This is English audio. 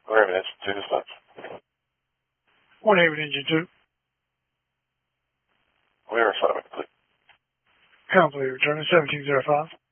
Where Engine 2 dispatch. 1 Haven Engine 2. Where assignment complete. Complete. Returning 1705.